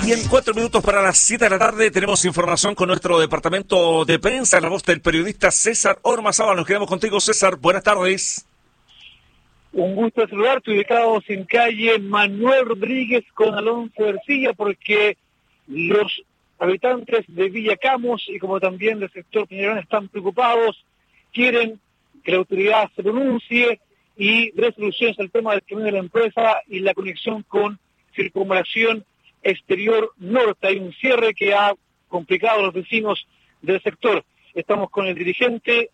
Y en 4 minutos para las 7 de la tarde tenemos información con nuestro departamento de prensa, la voz del periodista César Ormazábal. Nos quedamos contigo, César. Buenas tardes. Un gusto saludarte, ubicados en calle Manuel Rodríguez con Alonso Ercilla, porque los habitantes de Villa Camus y como también del sector Peñarol están preocupados, quieren que la autoridad se pronuncie y dé soluciones al tema del camino de la empresa y la conexión con circunvalación exterior norte. Hay un cierre que ha complicado a los vecinos del sector. Estamos con el dirigente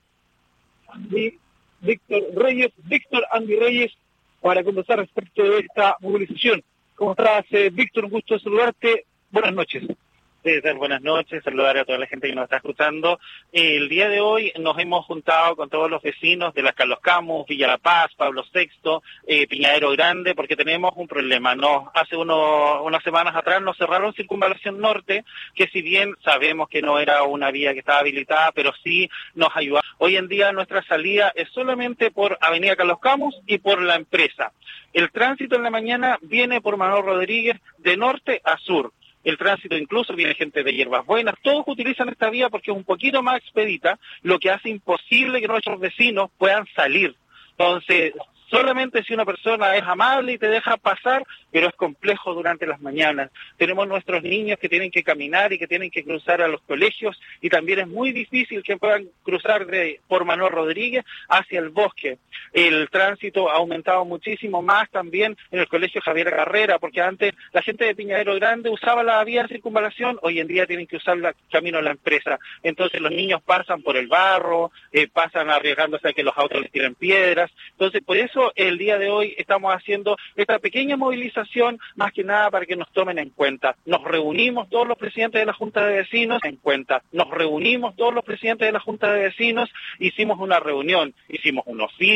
Víctor Andy Reyes, para conversar respecto de esta movilización. ¿Cómo estás, Víctor? Un gusto saludarte. Buenas noches. César, buenas noches, saludar a toda la gente que nos está escuchando. El día de hoy nos hemos juntado con todos los vecinos de las Carlos Camus, Villa La Paz, Pablo VI, Piñadero Grande, porque tenemos un problema. Hace unas semanas atrás nos cerraron Circunvalación Norte, que si bien sabemos que no era una vía que estaba habilitada, pero sí nos ayuda. Hoy en día nuestra salida es solamente por Avenida Carlos Camus y por la empresa. El tránsito en la mañana viene por Manuel Rodríguez de norte a sur. El tránsito incluso viene gente de Hierbas Buenas, todos utilizan esta vía porque es un poquito más expedita, lo que hace imposible que nuestros vecinos puedan salir. Entonces, solamente si una persona es amable y te deja pasar, pero es complejo durante las mañanas. Tenemos nuestros niños que tienen que caminar y que tienen que cruzar a los colegios, y también es muy difícil que puedan cruzar por Manuel Rodríguez hacia el bosque. El tránsito ha aumentado muchísimo más también en el colegio Javier Carrera, porque antes la gente de Piñadero Grande usaba la vía de circunvalación, hoy en día tienen que usar el camino a la empresa. Entonces los niños pasan por el barro, pasan arriesgándose a que los autos les tiren piedras. Entonces, por eso el día de hoy estamos haciendo esta pequeña movilización, más que nada para que nos tomen en cuenta. Nos reunimos todos los presidentes de la Junta de Vecinos hicimos una reunión, hicimos un oficio